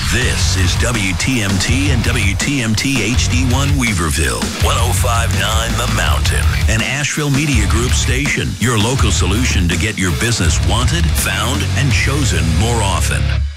This is WTMT and WTMT HD1 Weaverville, 105.9 The Mountain, an Asheville Media Group station. Your local solution to get your business wanted, found, and chosen more often.